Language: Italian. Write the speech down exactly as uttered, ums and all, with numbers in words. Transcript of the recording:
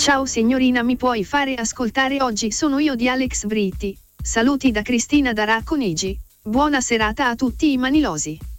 Ciao signorina, mi puoi fare ascoltare Oggi sono io di Alex Britti. Saluti da Cristina da Racconigi. Buona serata a tutti i manilosi.